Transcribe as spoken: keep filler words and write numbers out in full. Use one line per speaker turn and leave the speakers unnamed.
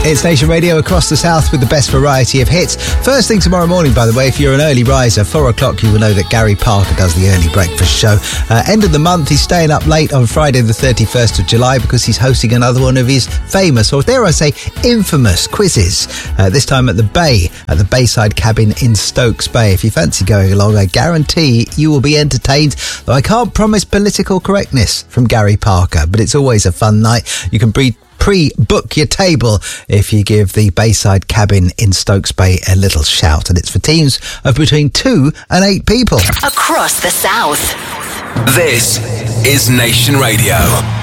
It's Nation Radio across the south with the best variety of hits. First thing tomorrow morning, by the way, if you're an early riser, four o'clock, you will know that Gary Parker does the early breakfast show. Uh, end of the month, he's staying up late on Friday the thirty-first of July because he's hosting another one of his famous, or dare I say, infamous quizzes. Uh, this time at the Bay, at the Bayside Cabin in Stokes Bay. If you fancy going along, I guarantee you will be entertained, though I can't promise political correctness from Gary Parker, but it's always a fun night. You can breathe pre-book your table if you give the Bayside Cabin in Stokes Bay a little shout, and it's for teams of between two and eight people.
Across the south.
This is Nation Radio.